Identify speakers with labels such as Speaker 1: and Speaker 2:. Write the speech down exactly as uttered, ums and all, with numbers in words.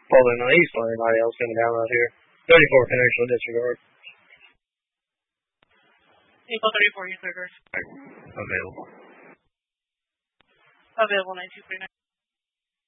Speaker 1: Pulling on East Lane, anybody else coming down right here. thirty-four connection disregard.
Speaker 2: Eagle thirty-four, use reverse.
Speaker 1: Available.
Speaker 2: Available nine two three nine.